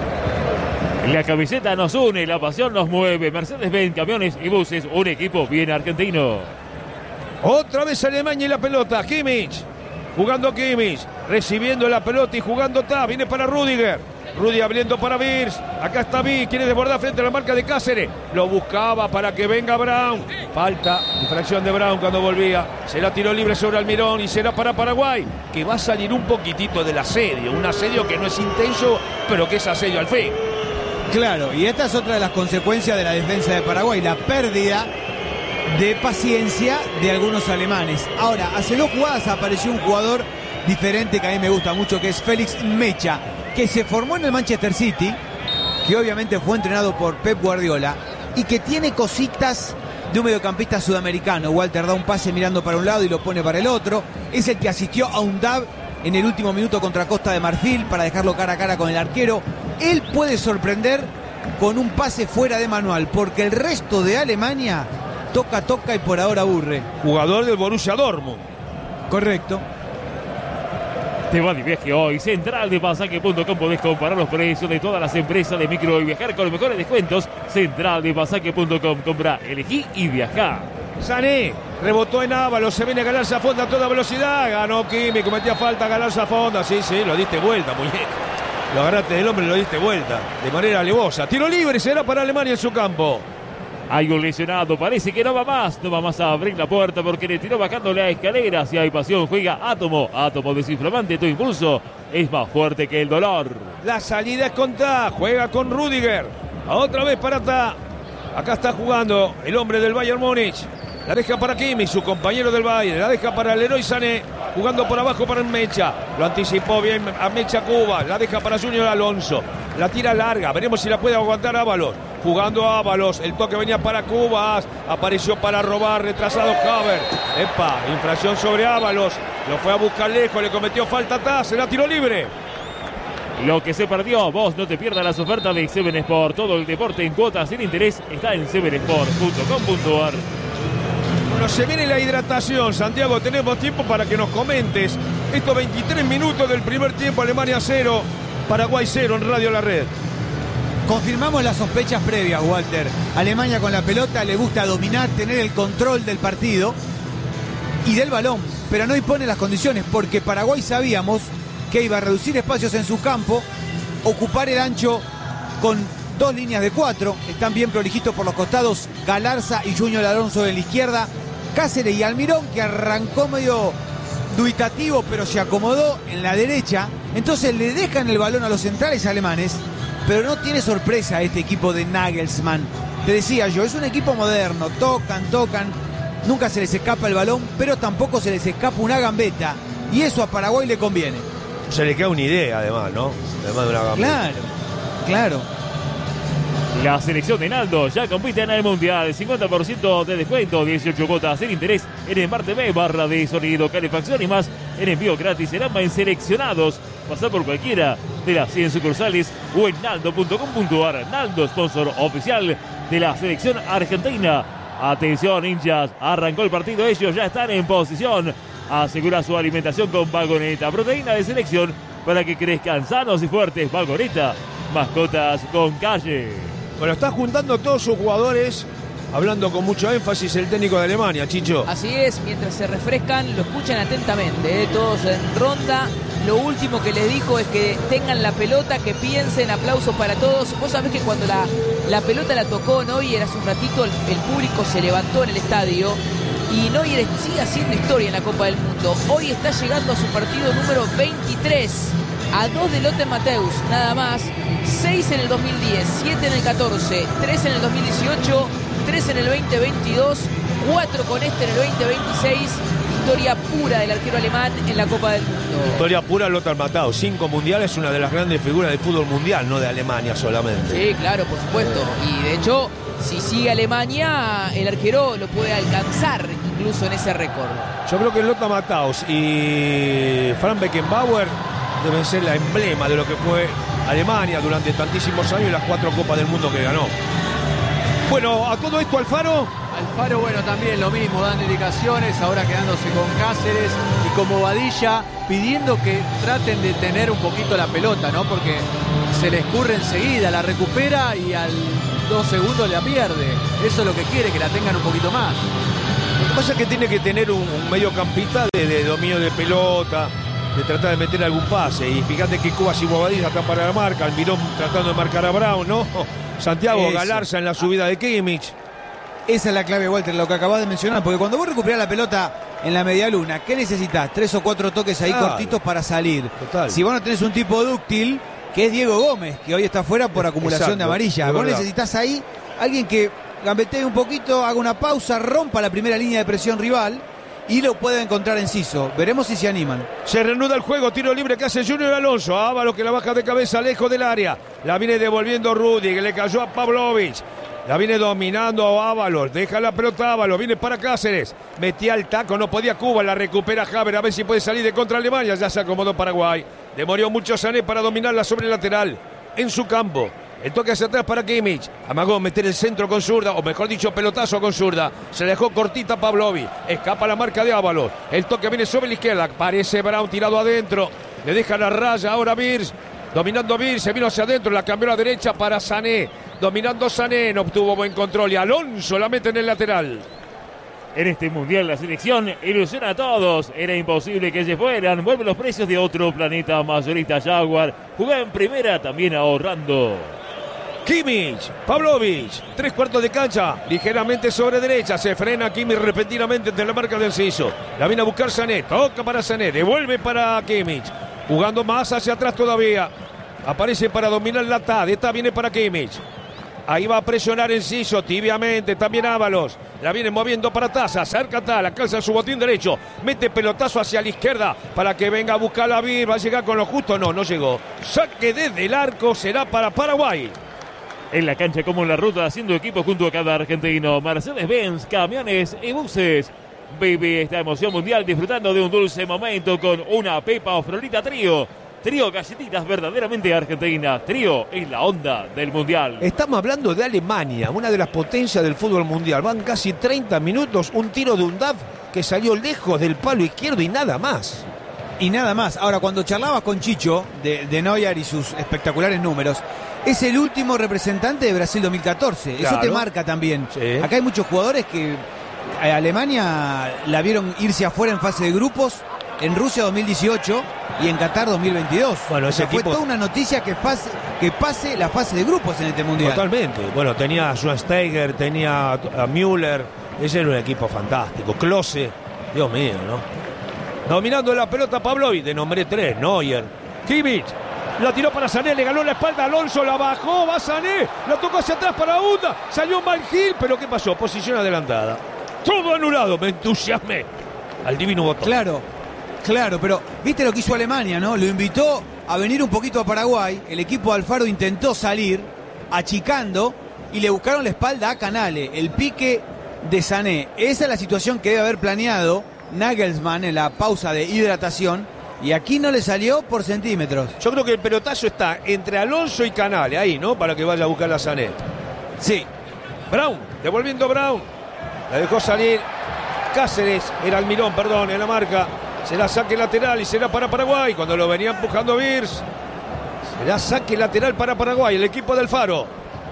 La camiseta nos une, la pasión nos mueve. Mercedes-Benz, camiones y buses, un equipo bien argentino. Otra vez Alemania y la pelota. Kimmich Jugando Kimmich, recibiendo la pelota y jugando está. Viene para Rudiger. Rudy abriendo para Wirtz. Acá está Vic, quiere desbordar frente a la marca de Cáceres. Lo buscaba para que venga Brown. Falta, infracción de Brown cuando volvía. Será tiro libre sobre Almirón y será para Paraguay, que va a salir un poquitito del asedio. Un asedio que no es intenso, pero que es asedio al fin. Claro, y esta es otra de las consecuencias de la defensa de Paraguay, la pérdida de paciencia de algunos alemanes. Ahora, hace dos jugadas apareció un jugador diferente que a mí me gusta mucho, que es Félix Mecha, que se formó en el Manchester City, que obviamente fue entrenado por Pep Guardiola y que tiene cositas de un mediocampista sudamericano. Walter da un pase mirando para un lado y lo pone para el otro. Es el que asistió a un dab en el último minuto contra Costa de Marfil para dejarlo cara a cara con el arquero. Él puede sorprender con un pase fuera de manual, porque el resto de Alemania toca, toca y por ahora aburre. Jugador del Borussia Dortmund. Correcto. Te va de viaje hoy. Central de Pasaje punto com. Podés comparar los precios de todas las empresas de micro y viajar con los mejores descuentos. Central de Pasaje punto com. Compra, elegí y viajá. Sané rebotó en Ábalos, se viene Galarza a fondo a toda velocidad. Ganó Kimmich, cometía falta Galarza a fondo. Sí, sí, lo diste vuelta, muñeco. Lo agarraste del hombre y lo diste vuelta de manera alevosa. Tiro libre será para Alemania en su campo. Hay un lesionado, parece que no va más. No va más a abrir la puerta porque le tiró bajando la escalera. Si hay pasión, juega Átomo. Átomo desinflamante, tu impulso es más fuerte que el dolor. La salida es con Ta, juega con Rudiger. Otra vez para Ta. Acá está jugando el hombre del Bayern Múnich. La deja para Kimmich, su compañero del Bayern. La deja para Leroy Sané, jugando por abajo para Mecha. Lo anticipó bien a Mecha Cuba. La deja para Junior Alonso. La tira larga, veremos si la puede aguantar Ábalos. Jugando Ábalos, el toque venía para Cubas. Apareció para robar, retrasado Haver. Epa, infracción sobre Ábalos. Lo fue a buscar lejos, le cometió falta Ta. Será tiro libre. Lo que se perdió, vos no te pierdas las ofertas de Seven Sport. Todo el deporte en cuotas sin interés está en seven sport punto com punto a r. Bueno, se viene la hidratación, Santiago, tenemos tiempo para que nos comentes estos veintitrés minutos del primer tiempo. Alemania cero, Paraguay cero en Radio La Red. Confirmamos las sospechas previas, Walter. Alemania con la pelota le gusta dominar, tener el control del partido y del balón, pero no impone las condiciones, porque Paraguay sabíamos que iba a reducir espacios en su campo, ocupar el ancho con dos líneas de cuatro, están bien prolijitos por los costados, Galarza y Junior Alonso de la izquierda, Cáceres y Almirón, que arrancó medio dubitativo, pero se acomodó en la derecha. Entonces le dejan el balón a los centrales alemanes, pero no tiene sorpresa este equipo de Nagelsmann. Te decía yo, es un equipo moderno, tocan, tocan, nunca se les escapa el balón, pero tampoco se les escapa una gambeta, y eso a Paraguay le conviene. Se le queda una idea, además, ¿no? Además de una gambeta. Claro, claro. La selección de Naldo ya compite en el Mundial. cincuenta por ciento de descuento, dieciocho cuotas sin interés en el Marte B, barra de sonido, calefacción y más. En envío gratis en ambas seleccionados. Pasar por cualquiera de las cien sucursales o en naldo punto com punto a r. Naldo, sponsor oficial de la selección argentina. Atención, hinchas, arrancó el partido, ellos ya están en posición. Asegura su alimentación con Vagoneta, proteína de selección para que crezcan sanos y fuertes. Vagoneta, mascotas con calle. Bueno, está juntando a todos sus jugadores, hablando con mucho énfasis el técnico de Alemania, Chicho. Así es, mientras se refrescan, lo escuchan atentamente, ¿eh? Todos en ronda. Lo último que les dijo es que tengan la pelota, que piensen, aplausos para todos. Vos sabés que cuando la, la pelota la tocó Neuer hace un ratito, el, el público se levantó en el estadio. Y Neuer sigue haciendo historia en la Copa del Mundo. Hoy está llegando a su partido número veintitrés. A dos de Lothar Matthäus, nada más. seis en el dos mil diez, siete en el catorce, tres en el dos mil dieciocho, tres en el veinte veintidós, cuatro con este en el veinte veintiséis. Historia pura del arquero alemán en la Copa del Mundo. Historia pura Lothar Matthäus. Cinco mundiales, una de las grandes figuras del fútbol mundial, no de Alemania solamente. Sí, claro, por supuesto. Y de hecho, si sigue Alemania, el arquero lo puede alcanzar incluso en ese récord. Yo creo que Lothar Matthäus y Franz Beckenbauer deben ser la emblema de lo que fue Alemania durante tantísimos años y las cuatro Copas del Mundo que ganó. Bueno, a todo esto Alfaro. Alfaro, bueno, también lo mismo, dan indicaciones, ahora quedándose con Cáceres y con Bobadilla, pidiendo que traten de tener un poquito la pelota, ¿no? Porque se le escurre enseguida, la recupera y al dos segundos la pierde. Eso es lo que quiere, que la tengan un poquito más. Pasa que tiene que tener un, un mediocampista de, de dominio de pelota, de tratar de meter algún pase. Y fíjate que Cubas y Bobadilla están para la marca, Almirón tratando de marcar a Brown, ¿no? Santiago Eso. Galarza en la subida de Kimmich. Esa es la clave, Walter, lo que acabas de mencionar, porque cuando vos recuperás la pelota en la media luna, ¿qué necesitas? Tres o cuatro toques ahí Claro. cortitos para salir. Total. Si vos no tenés un tipo dúctil, que es Diego Gómez, que hoy está fuera por acumulación Exacto, de amarilla, es vos verdad. necesitas ahí alguien que gambetee un poquito, haga una pausa, rompa la primera línea de presión rival y lo pueda encontrar en Ciso. Veremos si se animan. Se reanuda el juego, tiro libre que hace Junior Alonso. Ábalos que la baja de cabeza lejos del área. La viene devolviendo Rudy, que le cayó a Pavlovich. La viene dominando Ábalos, deja la pelota Ábalos, viene para Cáceres, metía el taco, no podía Cuba, la recupera Haber, a ver si puede salir de contra Alemania, ya se acomodó Paraguay, demoró mucho Sané para dominarla sobre el lateral, en su campo, el toque hacia atrás para Kimmich, amagó meter el centro con zurda, o mejor dicho pelotazo con zurda, se dejó cortita Pavlovic, escapa la marca de Ábalos, el toque viene sobre la izquierda, parece Brown tirado adentro, le deja la raya ahora Virs, dominando Virs, se vino hacia adentro, la cambió a la derecha para Sané, dominando Sané, no obtuvo buen control y Alonso la mete en el lateral. En este mundial la selección ilusiona a todos. Era imposible que se fueran. Vuelven los precios de otro planeta. Mayorista Jaguar. Jugá en primera también ahorrando. Kimmich, Pavlovic, tres cuartos de cancha, ligeramente sobre derecha, se frena Kimmich repentinamente entre la marca del Ciso. La viene a buscar Sané, toca para Sané, devuelve para Kimmich, jugando más hacia atrás todavía. Aparece para dominar la T A D, esta viene para Kimmich. Ahí va a presionar el Ciso tibiamente, también Ábalos. La viene moviendo para Taza, acerca Taza, la calza en su botín derecho. Mete pelotazo hacia la izquierda para que venga a buscar la Vir. ¿Va a llegar con lo justo? No, no llegó. Saque desde el arco, será para Paraguay. En la cancha como en la ruta, haciendo equipo junto a cada argentino. Mercedes-Benz, camiones y buses. Vive esta emoción mundial disfrutando de un dulce momento con una Pepa o Florita Trío. Trío galletitas verdaderamente argentinas. Trío es la onda del mundial. Estamos hablando de Alemania, una de las potencias del fútbol mundial. Van casi treinta minutos, un tiro de un D A F que salió lejos del palo izquierdo y nada más. Y nada más. Ahora, cuando charlabas con Chicho de, de Neuer y sus espectaculares números, es el último representante de Brasil dos mil catorce. Claro. Eso te marca también. Sí. Acá hay muchos jugadores que a Alemania la vieron irse afuera en fase de grupos, en Rusia dos mil dieciocho y en Qatar dos mil veintidós. Bueno, ese o sea, fue equipo- toda una noticia que pase, que pase la fase de grupos en este mundial. Totalmente. Bueno, tenía a Schweinsteiger, tenía a Müller. Ese era un equipo fantástico. Klose, Dios mío, ¿no? Dominando la pelota Pavlovic, de nombre tres, Neuer. Kimmich, la tiró para Sané, le ganó la espalda Alonso, la bajó, va Sané, la tocó hacia atrás para Unda, salió mal Gil, pero ¿qué pasó? Posición adelantada. Todo anulado, me entusiasmé. Al divino botón. Claro, claro, pero viste lo que hizo Alemania, ¿no? Lo invitó a venir un poquito a Paraguay, el equipo de Alfaro intentó salir, achicando, y le buscaron la espalda a Canale, el pique de Sané. Esa es la situación que debe haber planeado Nagelsmann en la pausa de hidratación, y aquí no le salió por centímetros. Yo creo que el pelotazo está entre Alonso y Canale, ahí, ¿no? Para que vaya a buscar a Sané. Sí, Brown, devolviendo Brown. La dejó salir Cáceres, era Almirón, perdón, en la marca. Será saque lateral y será para Paraguay. Cuando lo venía empujando Virs. Será saque lateral para Paraguay, el equipo del Faro.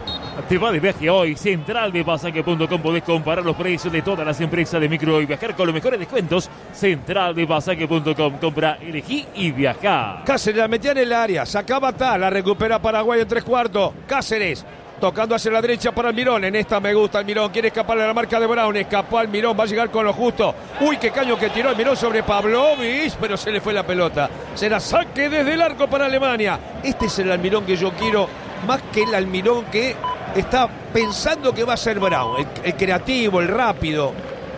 Te va de viaje hoy. Central de pasaje punto com. Podés comparar los precios de todas las empresas de micro y viajar con los mejores descuentos. Central de pasaje punto com. Compra, elegí y viajá. Cáceres la metía en el área, sacaba tal, la recupera Paraguay en tres cuartos. Cáceres tocando hacia la derecha para Almirón. En esta me gusta Almirón, quiere escapar a la marca de Brown. Escapó Almirón, va a llegar con lo justo. Uy, qué caño que tiró Almirón sobre Pavlovic, pero se le fue la pelota. Será saque desde el arco para Alemania. Este es el Almirón que yo quiero, más que el Almirón que está pensando que va a ser Brown. El, el creativo, el rápido.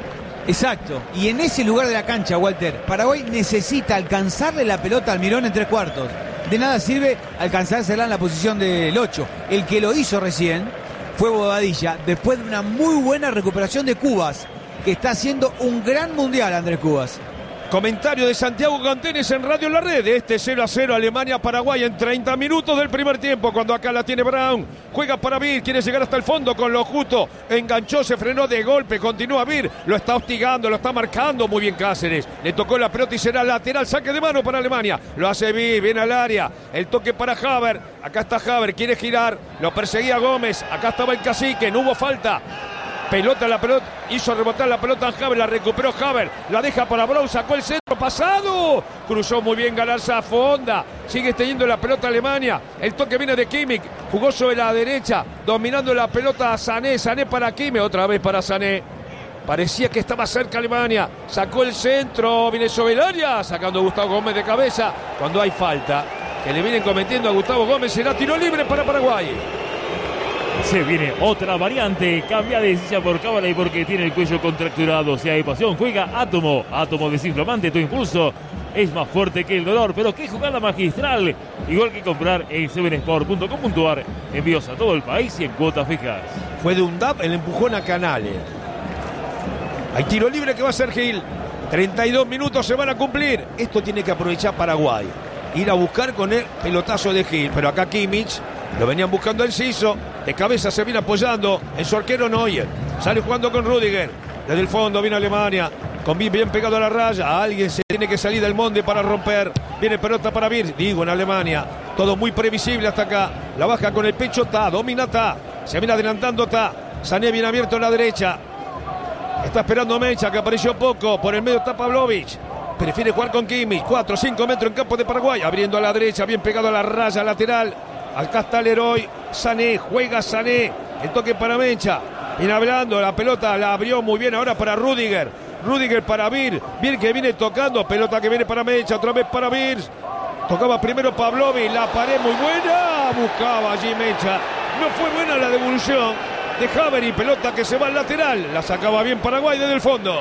exacto. Y en ese lugar de la cancha, Walter, Paraguay necesita alcanzarle la pelota a Almirón en tres cuartos. De nada sirve alcanzársela en la posición del ocho. El que lo hizo recién fue Bobadilla, después de una muy buena recuperación de Cubas, que está haciendo un gran mundial, Andrés Cubas. Comentario de Santiago Cantenes en Radio La Red. Este cero a cero Alemania-Paraguay en treinta minutos del primer tiempo. Cuando acá la tiene Brown. Juega para Vir. Quiere llegar hasta el fondo con lo justo. Enganchó, se frenó de golpe. Continúa Vir. Lo está hostigando, lo está marcando. Muy bien Cáceres. Le tocó la pelota y será lateral. Saque de mano para Alemania. Lo hace Vir. Viene al área. El toque para Haber. Acá está Haber. Quiere girar. Lo perseguía Gómez. Acá estaba el cacique. No hubo falta. Pelota, la pelota, hizo rebotar la pelota en Haber, la recuperó Haber, la deja para Brown, sacó el centro pasado, cruzó muy bien Galarza Fonda, sigue teniendo la pelota Alemania, el toque viene de Kimmich, jugó sobre la derecha, dominando la pelota a Sané, Sané para Kimmich, otra vez para Sané, parecía que estaba cerca Alemania, sacó el centro, viene sobre el área, sacando a Gustavo Gómez de cabeza, cuando hay falta, que le vienen cometiendo a Gustavo Gómez, será tiro libre para Paraguay. Se viene otra variante, cambia de silla por cábala y porque tiene el cuello contracturado. Si hay pasión, juega Átomo. Átomo desinflamante, tu impulso es más fuerte que el dolor. Pero qué jugada magistral. Igual que comprar en seven sport punto com punto a r. Envíos a todo el país y en cuotas fijas. Fue de un D A P el empujón a Canales. Hay tiro libre que va a ser Gil. treinta y dos minutos se van a cumplir. Esto tiene que aprovechar Paraguay. Ir a buscar con el pelotazo de Gil. Pero acá Kimmich lo venían buscando el Ciso. De cabeza se viene apoyando en su arquero Neuer. Sale jugando con Rüdiger. Desde el fondo viene Alemania. Con bien, bien pegado a la raya. Alguien se tiene que salir del monte para romper. Viene pelota para Vir. Digo, en Alemania. Todo muy previsible hasta acá. La baja con el pecho Ta. Domina Ta. Se viene adelantando Ta. Sané bien abierto en la derecha. Está esperando Mecha, que apareció poco. Por el medio está Pavlovic. Prefiere jugar con Kimmich. cuatro cinco metros en campo de Paraguay. Abriendo a la derecha. Bien pegado a la raya lateral. Acá está Leroy. Sané, juega Sané. El toque para Mecha. Viene hablando, la pelota la abrió muy bien ahora para Rüdiger. Rüdiger para Vir. Vir que viene tocando. Pelota que viene para Mecha. Otra vez para Vir. Tocaba primero Pavlovic. La pared muy buena. Buscaba allí Mecha. No fue buena la devolución de Haber y pelota que se va al lateral. La sacaba bien Paraguay desde el fondo.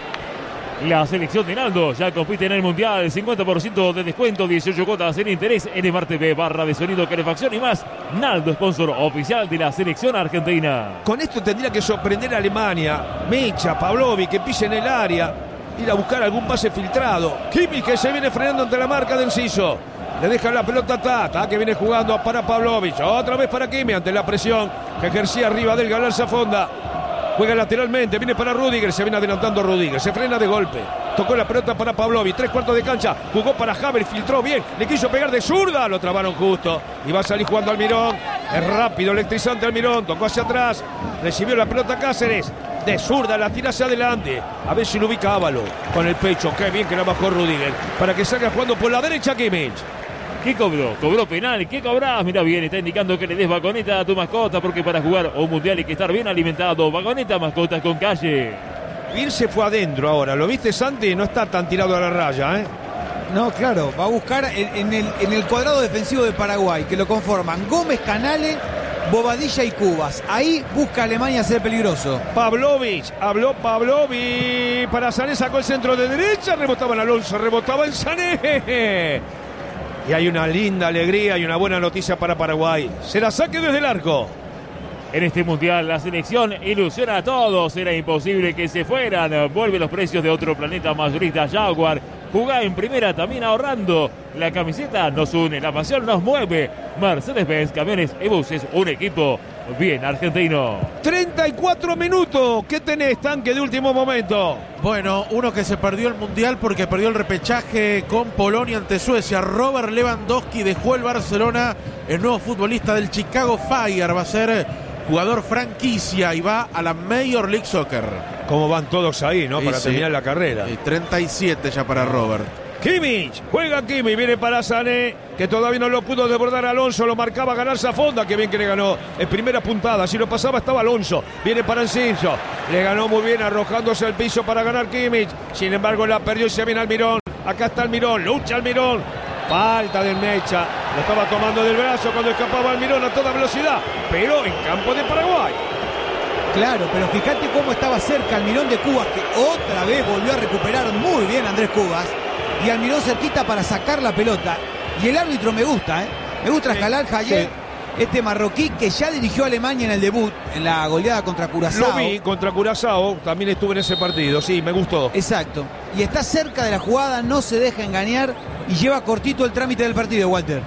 La selección de Naldo ya compite en el Mundial. cincuenta por ciento de descuento, dieciocho cuotas en interés en Smart T V, barra de sonido, calefacción y más. Naldo, sponsor oficial de la selección argentina. Con esto tendría que sorprender a Alemania. Mecha, Pavlovic, que pise en el área. Ir a buscar algún pase filtrado. Kimmich que se viene frenando ante la marca del Ciso. Le deja la pelota a Tata, que viene jugando para Pavlovic. Otra vez para Kimmich ante la presión que ejercía arriba del Galarza Fonda. Juega lateralmente, viene para Rüdiger, se viene adelantando Rüdiger, se frena de golpe. Tocó la pelota para Pavlovic, tres cuartos de cancha, jugó para Haber, filtró bien, le quiso pegar de zurda, lo trabaron justo. Y va a salir jugando Almirón, es rápido, electrizante Almirón, tocó hacia atrás, recibió la pelota Cáceres, de zurda, la tira hacia adelante. A ver si lo ubica Ávalo, con el pecho, qué bien que la bajó Rüdiger, para que salga jugando por la derecha Kimmich. ¿Qué cobró? Cobró penal. ¿Qué cobrás? Mira bien, está indicando que le des vagoneta a tu mascota porque para jugar un mundial hay que estar bien alimentado. Vagoneta, mascotas con calle. Vir se fue adentro ahora. ¿Lo viste, Santi? No está tan tirado a la raya, ¿eh? No, claro. Va a buscar en, en, el, en el cuadrado defensivo de Paraguay, que lo conforman Gómez, Canales, Bobadilla y Cubas. Ahí busca Alemania ser peligroso. Pavlovic, habló Pavlovic. Para Sané sacó el centro de derecha. Rebotaba en Alonso, rebotaba en Sané. Y hay una linda alegría y una buena noticia para Paraguay. Será saque desde el arco. En este mundial la selección ilusiona a todos. Era imposible que se fueran. Vuelven los precios de otro planeta mayorista Jaguar. Jugá en primera también ahorrando. La camiseta nos une, la pasión nos mueve. Mercedes-Benz, camiones y buses, un equipo bien argentino. treinta y cuatro minutos. ¿Qué tenés, tanque de último momento? Bueno, uno que se perdió el Mundial porque perdió el repechaje con Polonia ante Suecia. Robert Lewandowski dejó el Barcelona. El nuevo futbolista del Chicago Fire va a ser jugador franquicia y va a la Major League Soccer. Cómo van todos ahí, ¿no? Sí, para sí. terminar la carrera. Y treinta y siete ya para Robert. Kimmich, juega Kimmich, viene para Sané, que todavía no lo pudo desbordar Alonso, lo marcaba ganarse a Fonda, que bien que le ganó en primera puntada, si lo pasaba estaba Alonso, viene para Enciso, le ganó muy bien arrojándose al piso para ganar Kimmich, sin embargo la perdió y se viene Almirón, acá está Almirón, lucha Almirón, falta del Mecha, lo estaba tomando del brazo cuando escapaba Almirón a toda velocidad, pero en campo de Paraguay. Claro, pero fíjate cómo estaba cerca Almirón de Cubas, que otra vez volvió a recuperar muy bien Andrés Cubas. Y Almirón cerquita para sacar la pelota. Y el árbitro me gusta, ¿eh? Me gusta Jalal Hayek, sí. Este marroquí que ya dirigió a Alemania en el debut, en la goleada contra Curazao. Lo vi contra Curazao, también estuve en ese partido, sí, me gustó. Exacto. Y está cerca de la jugada, no se deja engañar y lleva cortito el trámite del partido, Walter.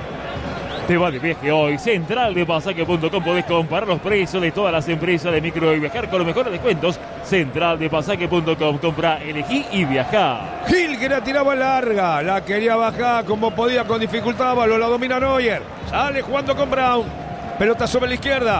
Te va de viaje hoy. Central de pasaje punto com. Podés comparar los precios de todas las empresas de micro y viajar con los mejores descuentos. Central de pasaje punto com. Compra, elegí y viajá. Gil que la tiraba larga. La quería bajar como podía con dificultad. Lo la domina Neuer. Sale jugando con Brown. Pelota sobre la izquierda.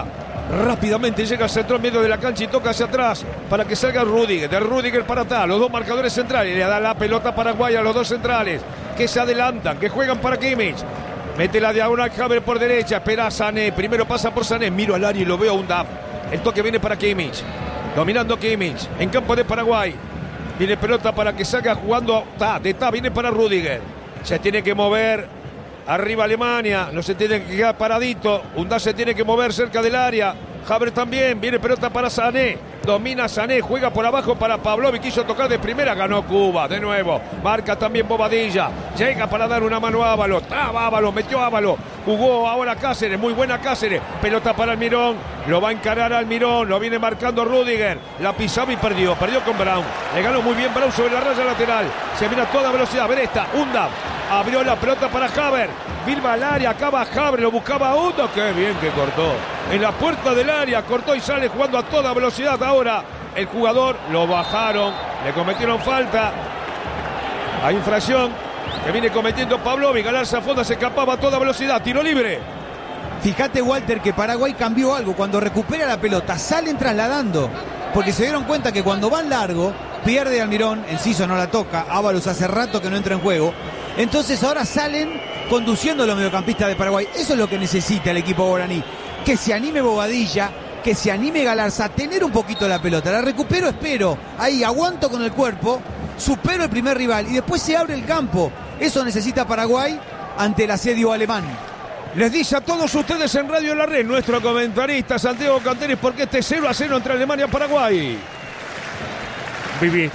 Rápidamente llega al centro en medio de la cancha y toca hacia atrás para que salga Rüdiger. De Rüdiger para atrás, los dos marcadores centrales. Le da la pelota a Paraguay a los dos centrales que se adelantan, que juegan para Kimmich. Mete la diagonal Havertz por derecha, espera a Sané. Primero pasa por Sané, miro al área y lo veo a Undav. El toque viene para Kimmich. Dominando Kimmich en campo de Paraguay. Viene pelota para que salga jugando Ta, de Ta, viene para Rüdiger. Se tiene que mover arriba Alemania, no se tiene que quedar paradito. Undav se tiene que mover cerca del área. Havertz también, viene pelota para Sané. Domina Sané, juega por abajo para Pavlovic, quiso tocar de primera, ganó Cuba, de nuevo. Marca también Bobadilla, llega para dar una mano a Ábalos. Traba Ábalos, metió Ábalos. Jugó ahora Cáceres, muy buena Cáceres. Pelota para Almirón, lo va a encarar Almirón, lo viene marcando Rüdiger. La pisaba y perdió, perdió con Brown. Le ganó muy bien Brown sobre la raya lateral. Se mira a toda velocidad, Beresta, Undav. Abrió la pelota para Havertz. Vilma al área, acaba Havertz, lo buscaba Undav. Qué bien que cortó. En la puerta del área, cortó y sale jugando a toda velocidad. Ahora el jugador lo bajaron, le cometieron falta. Hay infracción que viene cometiendo Pavlovic. Galarza Fonda se escapaba a toda velocidad. Tiro libre. Fíjate, Walter, que Paraguay cambió algo. Cuando recupera la pelota, salen trasladando. Porque se dieron cuenta que cuando van largo, pierde Almirón. Enciso no la toca. Ábalos hace rato que no entra en juego. Entonces ahora salen conduciendo a los mediocampistas de Paraguay. Eso es lo que necesita el equipo guaraní. Que se anime Bobadilla, que se anime Galarza a tener un poquito la pelota. La recupero, espero. Ahí aguanto con el cuerpo, supero el primer rival y después se abre el campo. Eso necesita Paraguay ante el asedio alemán. Les dice a todos ustedes en Radio La Red, nuestro comentarista Santiago Cantenis, porque este cero a cero entre Alemania y Paraguay. Viví